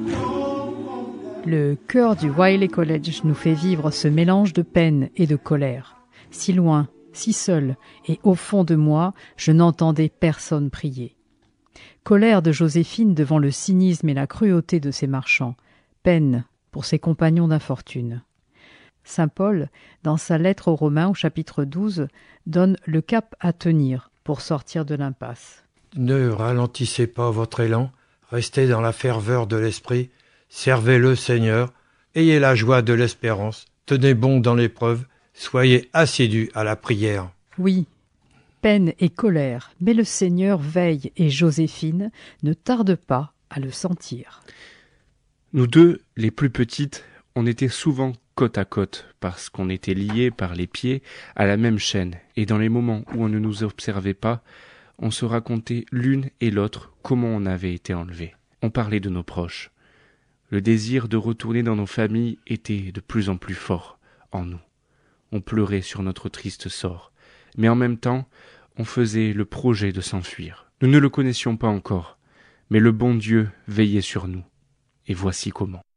Le chœur du Wiley College nous fait vivre ce mélange de peine et de colère. Si loin, si seul, et au fond de moi, je n'entendais personne prier. Colère de Joséphine devant le cynisme et la cruauté de ses marchands. Peine pour ses compagnons d'infortune. Saint Paul, dans sa lettre aux Romains au chapitre 12, donne le cap à tenir pour sortir de l'impasse. Ne ralentissez pas votre élan, restez dans la ferveur de l'esprit, servez le Seigneur, ayez la joie de l'espérance, tenez bon dans l'épreuve, soyez assidus à la prière. Oui, peine et colère, mais le Seigneur veille et Joséphine ne tarde pas à le sentir. Nous deux, les plus petites, on était souvent côte à côte parce qu'on était liés par les pieds à la même chaîne et dans les moments où on ne nous observait pas, on se racontait l'une et l'autre comment on avait été enlevés. On parlait de nos proches. Le désir de retourner dans nos familles était de plus en plus fort en nous. On pleurait sur notre triste sort, mais en même temps, on faisait le projet de s'enfuir. Nous ne le connaissions pas encore, mais le bon Dieu veillait sur nous. Et voici comment.